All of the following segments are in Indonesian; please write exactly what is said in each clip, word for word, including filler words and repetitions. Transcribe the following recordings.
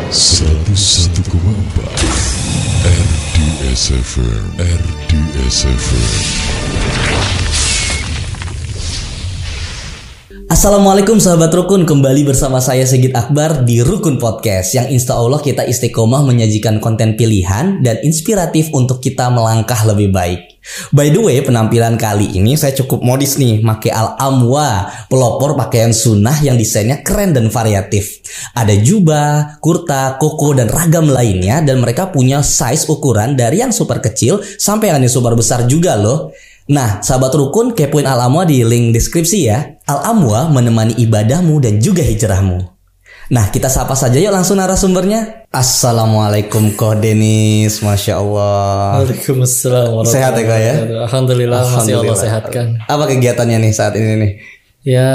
seratus satu koma empat R D S F M R D S F M. Assalamualaikum sahabat Rukun, kembali bersama saya Sigit Akbar di Rukun Podcast, yang insya Allah kita istiqomah menyajikan konten pilihan dan inspiratif untuk kita melangkah lebih baik. By the way, penampilan kali ini saya cukup modis nih, pakai Al-Amwa, pelopor pakaian sunnah yang desainnya keren dan variatif. Ada jubah, kurta, koko, dan ragam lainnya, dan mereka punya size ukuran dari yang super kecil sampai yang super besar juga loh. Nah, sahabat Rukun, kepoin Al-Amwa di link deskripsi ya. Al-Amwa menemani ibadahmu dan juga hijrahmu. Nah, kita sapa saja yuk langsung narasumbernya. Assalamualaikum Koh Denis, Masya Allah. Waalaikumsalam. Sehat ya Kak ya? Alhamdulillah, masih Allah sehatkan. Apa kegiatannya nih saat ini nih? Ya,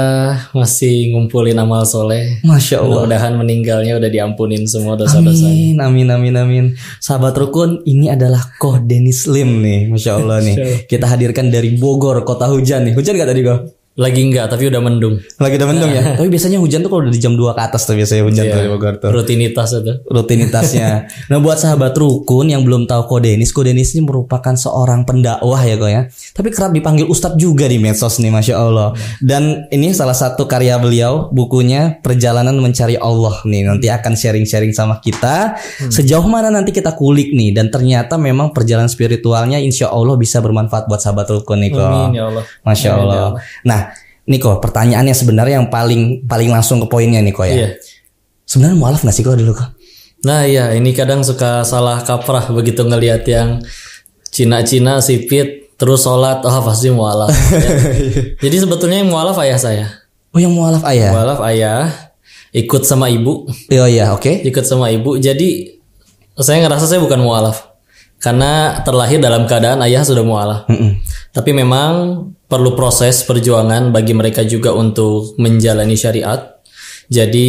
masih ngumpulin amal soleh. Masya Allah. Mudah-mudahan meninggalnya udah diampunin semua dosa-dosanya. Amin, amin, amin, amin. Sahabat Rukun, ini adalah Koh Denis Lim nih, Masya Allah nih. Kita hadirkan dari Bogor, kota hujan nih. Hujan gak tadi Koh? Lagi enggak, tapi udah mendung. Lagi udah mendung ya. Tapi biasanya hujan tuh kalau udah di jam dua ke atas tuh biasanya hujan yeah, tuh di Bogor tuh. Rutinitas itu. Rutinitasnya. Nah, buat sahabat Rukun yang belum tahu Koh Denis, Koh Denis ini merupakan seorang pendakwah ya Koh ya. Tapi kerap dipanggil Ustadz juga di medsos nih, Masya Allah. Dan ini salah satu karya beliau, bukunya Perjalanan Mencari Allah nih. Nanti akan sharing-sharing sama kita hmm. sejauh mana nanti kita kulik nih. Dan ternyata memang perjalanan spiritualnya insya Allah bisa bermanfaat buat sahabat Rukun nih Koh. Amin ya Allah. Masya Amin, Allah. ya Allah. Nah, Niko, pertanyaannya sebenarnya yang paling paling langsung ke poinnya Niko ya. Iya. Sebenarnya mualaf nggak sih kok dulu kok? Nah iya, ini kadang suka salah kaprah begitu ngelihat yang Cina-Cina sipit terus sholat, oh pasti mualaf. Ya. Jadi sebetulnya yang mualaf ayah saya. Oh, yang mualaf ayah? Mualaf ayah, ikut sama ibu. Oh iya, oke. Okay. Ikut sama ibu. Jadi saya ngerasa saya bukan mualaf karena terlahir dalam keadaan ayah sudah mualaf. Mm-mm. Tapi memang perlu proses perjuangan bagi mereka juga untuk menjalani syariat. Jadi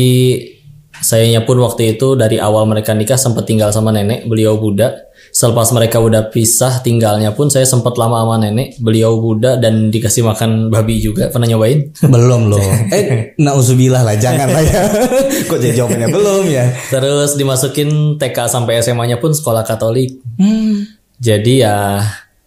sayanya pun waktu itu dari awal mereka nikah sempat tinggal sama nenek, beliau Buddha. Selepas mereka udah pisah tinggalnya pun saya sempat lama sama nenek, beliau Buddha, dan dikasih makan babi juga. Pernah nyobain? Belum loh. Eh, nauzubillah lah, jangan lah ya. Kok jadi jawabannya belum ya? Terus dimasukin T K sampai S M A-nya pun sekolah Katolik. Hmm. Jadi ya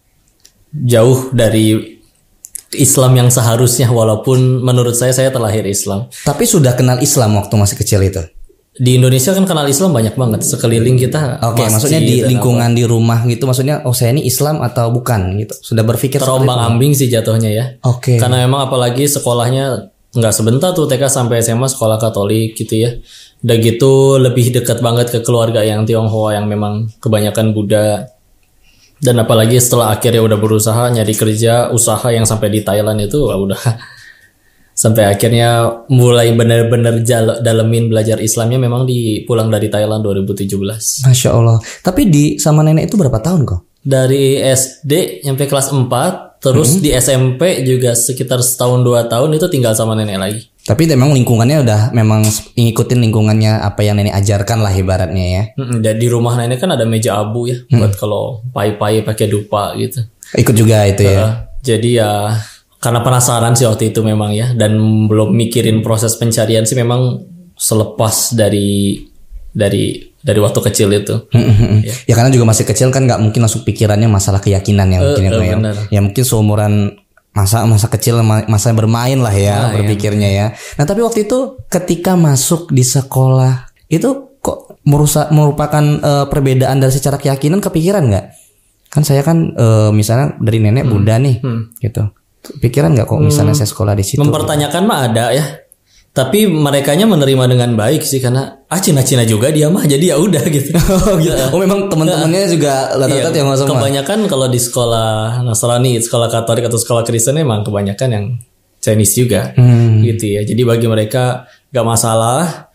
jauh dari Islam yang seharusnya, walaupun menurut saya saya terlahir Islam. Tapi sudah kenal Islam waktu masih kecil itu? Di Indonesia kan kenal Islam banyak banget, sekeliling kita. Oke, okay, maksudnya di lingkungan apa? Di rumah gitu, maksudnya oh saya ini Islam atau bukan gitu. Sudah berpikir terombang-ambing sih jatuhnya ya. Oke. Okay. Karena memang apalagi sekolahnya nggak sebentar tuh, T K sampai S M A sekolah Katolik gitu ya. Udah gitu lebih dekat banget ke keluarga yang Tionghoa yang memang kebanyakan Buddha. Dan apalagi setelah akhirnya udah berusaha nyari kerja, usaha yang sampai di Thailand itu udah sampai akhirnya mulai benar-benar jal- dalemin belajar Islamnya memang di pulang dari Thailand dua ribu tujuh belas. Masya Allah. Tapi di sama nenek itu berapa tahun kok? Dari S D sampai kelas empat, terus hmm. di S M P juga sekitar setahun dua tahun itu tinggal sama nenek lagi. Tapi memang lingkungannya udah memang ngikutin lingkungannya apa yang nenek ajarkan lah ibaratnya ya. Hmm, dan di rumah nenek kan ada meja abu ya, hmm. buat kalau pai-pai pakai dupa gitu. Ikut juga itu ya. Uh, jadi ya karena penasaran sih waktu itu memang ya, dan belum mikirin proses pencarian sih memang selepas dari dari dari waktu kecil itu. ya. ya karena juga masih kecil kan nggak mungkin masuk pikirannya masalah keyakinan ya, uh, mungkin uh, ya. Ya mungkin seumuran masa masa kecil, masa bermain lah ya, nah, berpikirnya ya. ya. Nah tapi waktu itu ketika masuk di sekolah itu kok merusak, merupakan uh, perbedaan dari secara keyakinan, kepikiran nggak? Kan saya kan uh, misalnya dari nenek hmm. Buddha nih, hmm. gitu. Pikiran nggak kok misalnya hmm. saya sekolah di situ? Mempertanyakan gitu. Mah ada ya. Tapi merekanya menerima dengan baik sih, karena ah Cina-Cina juga dia mah, jadi ya udah gitu. Oh, gitu. Oh memang teman-temannya juga rata-rata iya, yang sama. Kebanyakan kalau di sekolah Nasrani, sekolah Katolik atau sekolah Kristen emang kebanyakan yang Chinese juga, hmm. gitu ya. Jadi bagi mereka gak masalah,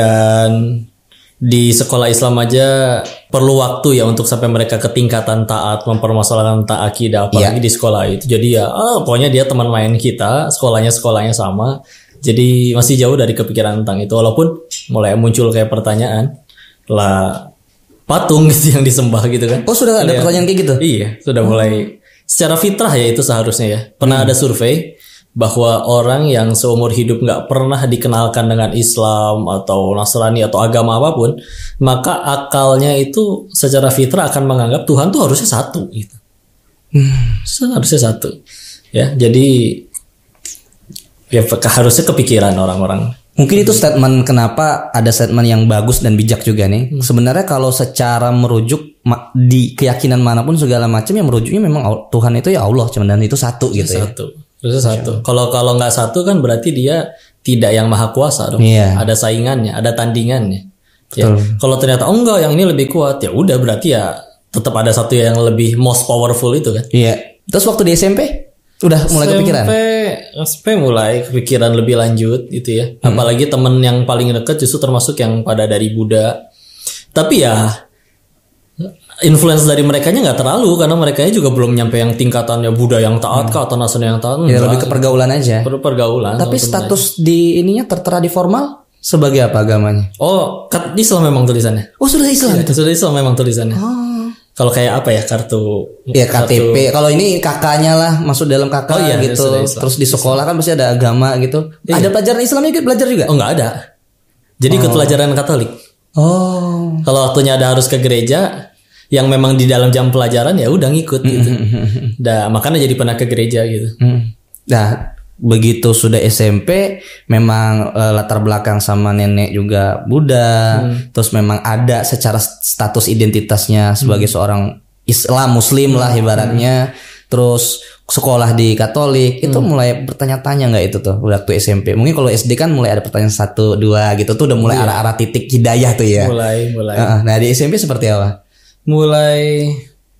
dan di sekolah Islam aja perlu waktu ya untuk sampai mereka ke tingkatan taat, mempermasalahkan taat akidah, apalagi yeah. di sekolah itu. Jadi ya, oh, pokoknya dia teman main kita, sekolahnya sekolahnya sama. Jadi masih jauh dari kepikiran tentang itu, walaupun mulai muncul kayak pertanyaan lah patung gitu yang disembah gitu kan. Oh sudah ada ya, pertanyaan kayak gitu? Iya, sudah oh. mulai secara fitrah ya itu seharusnya ya. Pernah hmm. ada survei bahwa orang yang seumur hidup nggak pernah dikenalkan dengan Islam atau Nasrani atau agama apapun, maka akalnya itu secara fitrah akan menganggap Tuhan tuh harusnya satu gitu. Hmm. Harusnya satu. Ya, jadi ya harusnya kepikiran orang-orang. Mungkin itu statement kenapa ada statement yang bagus dan bijak juga nih. Hmm. Sebenarnya kalau secara merujuk di keyakinan manapun segala macam, yang merujuknya memang Tuhan itu ya Allah, cuman dan itu satu gitu ya. Satu. Terus satu. Kalau kalau nggak satu kan berarti dia tidak yang maha kuasa dong. Iya. Ada saingannya, ada tandingannya. Betul. Ya. Kalau ternyata oh enggak, yang ini lebih kuat, ya udah berarti ya tetap ada satu yang lebih most powerful itu kan. Iya. Terus waktu di S M P udah mulai S M P, kepikiran? S M P mulai kepikiran lebih lanjut gitu ya. Hmm. Apalagi temen yang paling dekat justru termasuk yang pada dari Buddha. Tapi ya influence dari merekanya nggak terlalu, karena merekanya juga belum nyampe yang tingkatannya Buddha yang taat kah atau Nasrani yang taat. Ya, lebih ke pergaulan aja. Per pergaulan. Tapi status di ininya tertera di formal sebagai apa agamanya? Oh, Islam memang tulisannya. Oh, sudah Islam. Ya, sudah Islam memang tulisannya. Oh. Kalau kayak apa ya, kartu ya K T P. Kalau ini kakaknya lah masuk dalam kakak oh, iya, gitu. Terus di sekolah kan pasti ada agama gitu. Iya. Ada pelajaran Islamnya ikut belajar juga? Oh, nggak ada. Jadi oh. ikut pelajaran Katolik. Oh. Kalau waktunya ada harus ke gereja, yang memang di dalam jam pelajaran ya udah ngikut gitu. Dah makanya jadi pernah ke gereja gitu. Nah, begitu sudah S M P memang e, latar belakang sama nenek juga Buddha, hmm. terus memang ada secara status identitasnya sebagai hmm. seorang Islam Muslim lah ibaratnya. Hmm. Terus sekolah di Katolik itu hmm. mulai bertanya-tanya nggak itu tuh waktu S M P? Mungkin kalau S D kan mulai ada pertanyaan satu dua gitu tuh udah mulai iya. arah-arah titik hidayah tuh ya. Mulai mulai. Nah di S M P seperti apa? Mulai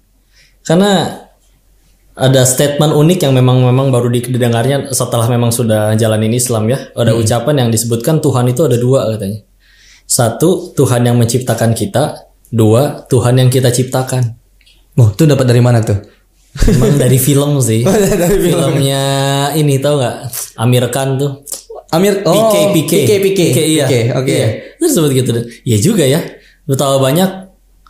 karena ada statement unik yang memang memang baru didengarnya setelah memang sudah jalanin Islam ya. Ada hmm. ucapan yang disebutkan Tuhan itu ada dua katanya. Satu, Tuhan yang menciptakan kita. Dua, Tuhan yang kita ciptakan. Oh, itu dapat dari mana tuh? Emang dari film sih. Dari film. Filmnya ini tahu nggak? Amir Khan tuh. Amir oh, P K P K. P K P K. P K iya. Oke. Okay, okay. Iya. Terus sebut gitu. Iya juga ya. Betapa banyak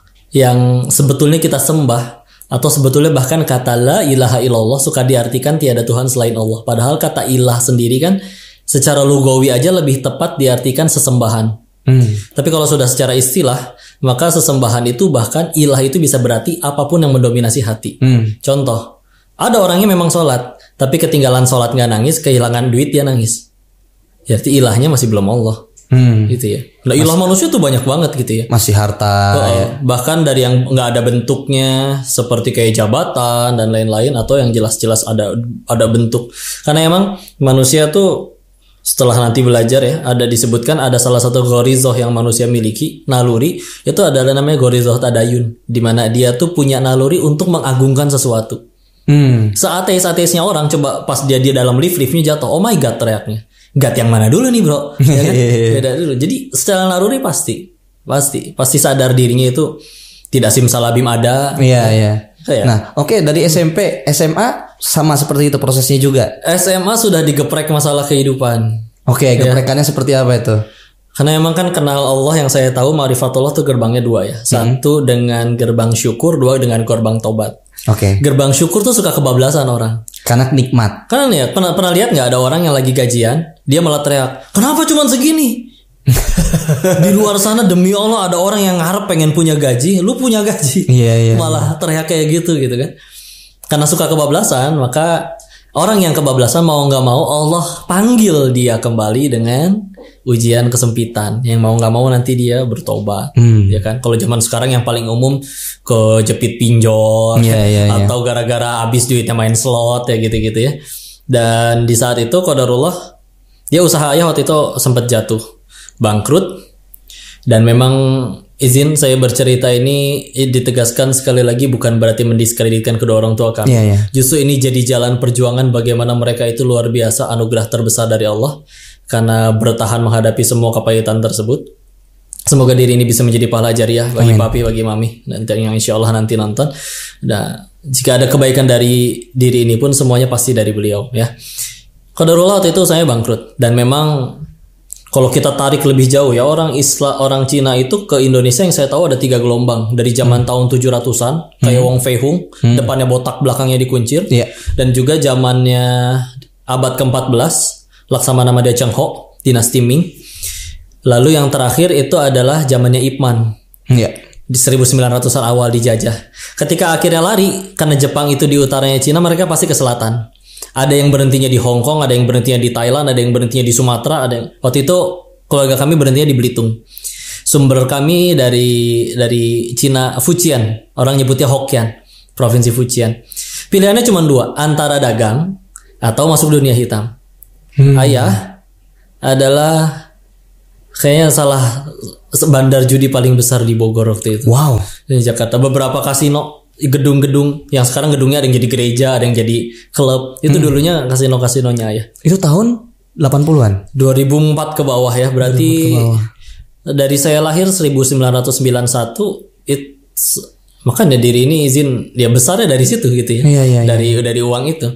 yang sebetulnya kita sembah atau sebetulnya bahkan kata la ilaha illallah suka diartikan tiada Tuhan selain Allah. Padahal kata ilah sendiri kan secara lugawi aja lebih tepat diartikan sesembahan. Hmm. Tapi kalau sudah secara istilah, maka sesembahan itu bahkan ilah itu bisa berarti apapun yang mendominasi hati. Hmm. Contoh, ada orangnya memang sholat, tapi ketinggalan sholat nggak nangis, kehilangan duit dia nangis. Berarti ilahnya masih belum Allah. Hmm. Gitu ya. Nah, ilah manusia tuh banyak banget gitu ya. Masih harta. Oh, ya. Bahkan dari yang nggak ada bentuknya seperti kayak jabatan dan lain-lain, atau yang jelas-jelas ada ada bentuk. Karena emang manusia tuh setelah nanti belajar ya, ada disebutkan ada salah satu ghorizoh yang manusia miliki, naluri, itu adalah namanya ghorizoh tadayun, di mana dia tuh punya naluri untuk mengagungkan sesuatu. Hmm. Seateis-ateisnya orang coba pas dia dia dalam lift, liftnya jatuh, oh my god teriaknya. God yang mana dulu nih bro? Ya kan? Beda dulu. Jadi secara naluri pasti, pasti, pasti sadar dirinya itu tidak simsalabim ada. Iya iya. Ya. Nah, oke okay, dari S M P, S M A sama seperti itu prosesnya juga. S M A sudah digeprek masalah kehidupan. Oke, okay, geprekannya ya. Seperti apa itu? Karena emang kan kenal Allah yang saya tahu ma'rifatullah tuh gerbangnya dua ya. Satu hmm. dengan gerbang syukur, dua dengan gerbang tobat. Oke. Okay. Gerbang syukur tuh suka kebablasan orang. Karena nikmat. Karena nih, pernah pernah lihat nggak ada orang yang lagi gajian, dia malah teriak, kenapa cuma segini? Di luar sana demi Allah ada orang yang ngarep pengen punya gaji, lu punya gaji, yeah, yeah. malah teriak kayak gitu gitu kan? Karena suka kebablasan, maka orang yang kebablasan mau nggak mau Allah panggil dia kembali dengan ujian kesempitan, yang mau nggak mau nanti dia bertobat, hmm. ya kan? Kalau zaman sekarang yang paling umum kejepit pinjol, yeah, yeah, yeah. atau gara-gara habis duitnya main slot ya gitu-gitu ya. Dan di saat itu qadarullah dia usahanya waktu itu sempat jatuh, bangkrut, dan memang izin saya bercerita ini ditegaskan sekali lagi bukan berarti mendiskreditkan kedua orang tua kami. Yeah, yeah. Justru ini jadi jalan perjuangan bagaimana mereka itu luar biasa, anugerah terbesar dari Allah. Karena bertahan menghadapi semua kepahitan tersebut. Semoga diri ini bisa menjadi pahala jariah bagi Amin. Papi, bagi mami, dan yang insya Allah nanti nonton. Nah, jika ada kebaikan dari diri ini pun semuanya pasti dari beliau ya. Qadarullah waktu itu saya bangkrut, dan memang kalau kita tarik lebih jauh ya, orang Islam, orang Cina itu ke Indonesia yang saya tahu ada tiga gelombang dari zaman hmm. tahun tujuh ratusan kayak hmm. Wong Fei Hung, hmm. depannya botak belakangnya dikuncir, yeah. dan juga zamannya abad keempat belas, Laksamana Madya Cheng Ho, dinasti Ming. Lalu yang terakhir itu adalah zamannya Ip Man. Iya. Di seribu sembilan ratusan awal dijajah. Ketika akhirnya lari, karena Jepang itu di utaranya Cina, mereka pasti ke selatan. Ada yang berhentinya di Hong Kong, ada yang berhentinya di Thailand, ada yang berhentinya di Sumatera, ada yang... Waktu itu keluarga kami berhentinya di Belitung. Sumber kami dari dari Cina, Fujian, orang nyebutnya Hokkien, provinsi Fujian. Pilihannya cuma dua, antara dagang atau masuk dunia hitam. Hmm. Ayah adalah kayaknya salah bandar judi paling besar di Bogor waktu itu. Wow. Di Jakarta beberapa kasino, gedung-gedung yang sekarang gedungnya ada yang jadi gereja, ada yang jadi klub. Itu hmm. dulunya kasino-kasinonya ayah. Itu tahun delapan puluhan. dua ribu empat ke bawah ya, berarti dari saya lahir seribu sembilan ratus sembilan puluh satu, it's, makanya diri ini izin dia besarnya dari situ gitu ya. Iya, iya, dari iya. dari uang itu.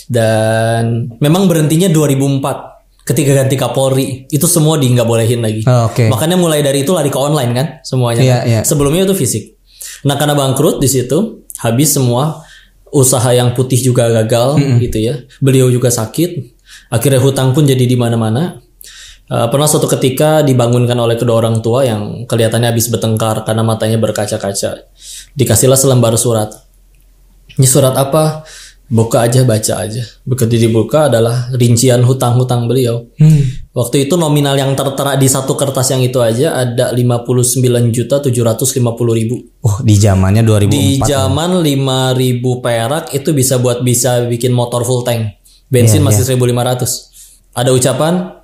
Dan memang berhentinya dua ribu empat ketika ganti Kapolri. Itu semua di nggak bolehin lagi. Oh, okay. Makanya mulai dari itu lari ke online kan semuanya. Iya, kan? iya. Sebelumnya itu fisik. Nah, karena bangkrut di situ, habis semua, usaha yang putih juga gagal mm-hmm. gitu ya. Beliau juga sakit. Akhirnya hutang pun jadi di mana-mana. Uh, pernah suatu ketika dibangunkan oleh kedua orang tua yang kelihatannya habis bertengkar karena matanya berkaca-kaca. Dikasihlah selembar surat. Ini surat apa? Buka aja, baca aja. Begitu dibuka adalah rincian hutang-hutang beliau. Hmm. Waktu itu nominal yang tertera di satu kertas yang itu aja ada lima puluh sembilan juta tujuh ratus lima puluh ribu. Oh, di zamannya dua ribu empat. Di zaman lima ribu perak itu bisa buat bisa bikin motor full tank. Bensin yeah, masih yeah. seribu lima ratus. Ada ucapan,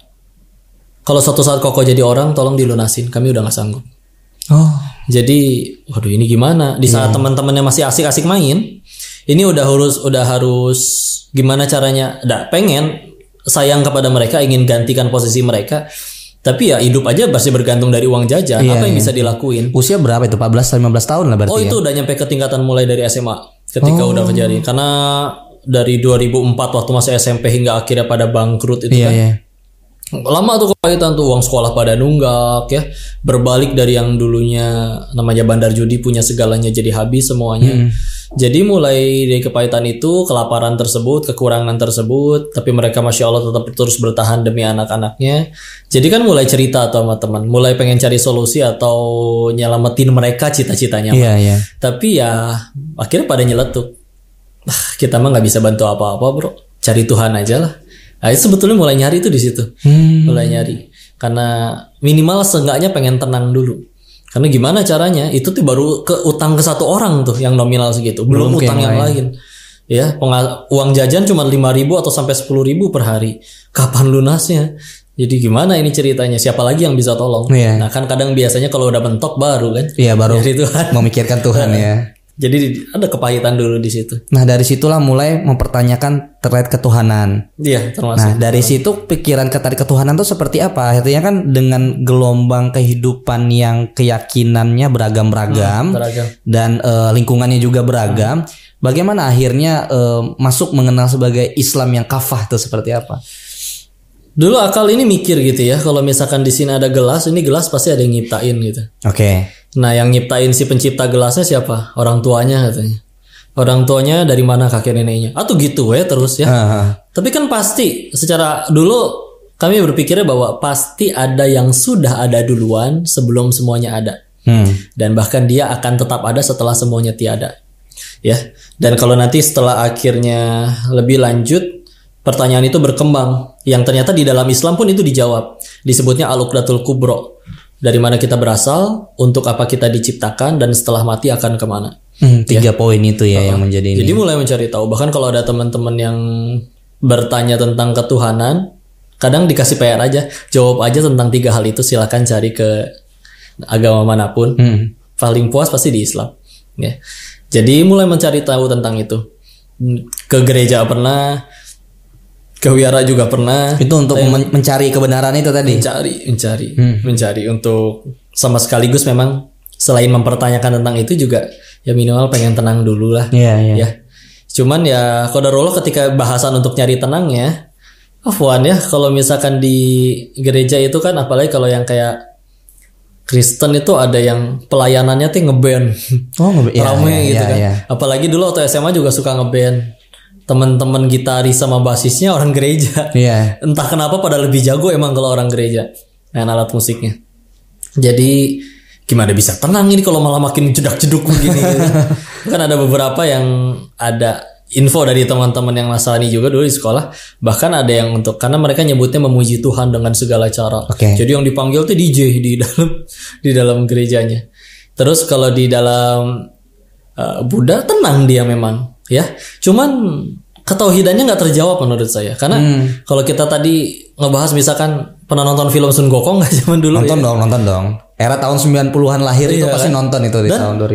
kalau suatu saat Koko jadi orang, tolong dilunasin. Kami udah gak sanggup. Oh. Jadi, waduh ini gimana? Di saat yeah. teman-temannya masih asik-asik main, ini udah harus udah harus gimana caranya? Dah pengen sayang kepada mereka, ingin gantikan posisi mereka. Tapi ya hidup aja pasti bergantung dari uang jajan. Yeah, apa yang yeah. bisa dilakuin? Usia berapa itu? empat belas lima belas tahun lah berarti. Oh, itu ya? udah nyampe ke tingkatan mulai dari S M A ketika oh. udah kejadian. Karena dari dua ribu empat waktu masih S M P hingga akhirnya pada bangkrut itu yeah, kan. Yeah. Lama tuh kepahitan tuh, uang sekolah pada nunggak ya. Berbalik dari yang dulunya namanya bandar judi punya segalanya jadi habis semuanya. Hmm. Jadi mulai dari kepahitan itu, kelaparan tersebut, kekurangan tersebut, tapi mereka Masya Allah tetap terus bertahan demi anak-anaknya. Jadi kan mulai cerita atau sama teman, mulai pengen cari solusi atau nyelamatin mereka cita-citanya. Yeah, yeah. Tapi ya akhirnya pada nyeletuk. Ah, kita mah nggak bisa bantu apa-apa bro, cari Tuhan aja lah. Nah, itu sebetulnya mulai nyari itu di situ, hmm. mulai nyari. Karena minimal seenggaknya pengen tenang dulu. Karena gimana caranya? Itu tuh baru ke utang ke satu orang tuh yang nominal segitu, belum, belum utang yang lain. lain. Ya, pengal- uang jajan cuma lima ribu atau sampai sepuluh ribu per hari. Kapan lunasnya? Jadi gimana ini ceritanya? Siapa lagi yang bisa tolong? Yeah. Nah, kan kadang biasanya kalau udah mentok baru kan? Iya, yeah, baru Tuhan. memikirkan Tuhan ya. Jadi ada kepahitan dulu di situ. Nah, dari situlah mulai mempertanyakan terkait ketuhanan. Iya, termasuk. Nah, dari situ pikiran terkait ketuhanan itu seperti apa? Artinya kan dengan gelombang kehidupan yang keyakinannya beragam-ragam hmm, dan uh, lingkungannya juga beragam, hmm. bagaimana akhirnya uh, masuk mengenal sebagai Islam yang kafah itu seperti apa? Dulu akal ini mikir gitu ya, kalau misalkan di sini ada gelas, ini gelas pasti ada yang nyiptain gitu. Oke. Okay. Nah, yang nyiptain si pencipta gelasnya siapa? Orang tuanya katanya. Orang tuanya dari mana kakek neneknya? Atau gitu ya terus ya. Uh-huh. Tapi kan pasti secara dulu kami berpikirnya bahwa pasti ada yang sudah ada duluan sebelum semuanya ada. Hmm. Dan bahkan dia akan tetap ada setelah semuanya tiada. Ya. Dan kalau nanti setelah akhirnya lebih lanjut, pertanyaan itu berkembang. Yang ternyata di dalam Islam pun itu dijawab. Disebutnya Al-Uqdatul Kubro. Dari mana kita berasal, untuk apa kita diciptakan, dan setelah mati akan kemana. Hmm, tiga ya. Poin itu ya uh, yang menjadi ini. Jadi mulai mencari tahu. Bahkan kalau ada teman-teman yang bertanya tentang ketuhanan, kadang dikasih P R aja. Jawab aja tentang tiga hal itu, silakan cari ke agama manapun. Hmm. Paling puas pasti di Islam. Ya. Jadi mulai mencari tahu tentang itu. Ke gereja pernah, ke wihara juga pernah. Itu untuk men- mencari kebenaran itu tadi. Mencari, mencari, hmm. mencari untuk sama sekaligus memang selain mempertanyakan tentang itu juga ya minimal pengen tenang dulu lah. Iya, iya. Ya. Cuman ya qadarullah ketika bahasan untuk nyari tenangnya, afwan ya kalau misalkan di gereja itu kan apalagi kalau yang kayak Kristen itu ada yang pelayanannya tuh ngeband. Oh, ngeband. Ramai ya, gitu ya, kan. Ya. Apalagi dulu waktu S M A juga suka ngeband. teman-teman gitaris sama basisnya orang gereja. Iya. Entah kenapa pada lebih jago emang kalau orang gereja main alat musiknya. Jadi gimana bisa tenang ini kalau malah makin jedak-jeduk begini gitu. Kan ada beberapa yang ada info dari teman-teman yang Nasrani juga dulu di sekolah, bahkan ada yang untuk karena mereka nyebutnya memuji Tuhan dengan segala cara. Okay. Jadi yang dipanggil tuh D J di dalam di dalam gerejanya. Terus kalau di dalam uh, Buddha tenang dia memang ya. Cuman ketauhidannya nggak terjawab menurut saya. Karena hmm. kalau kita tadi ngebahas misalkan pernah nonton film Sun Gokong nggak zaman dulu? Nonton ya? dong, nonton dong. Era tahun sembilan puluhan lahir iya, itu pasti kan? nonton itu di Dan tahun dua ribu.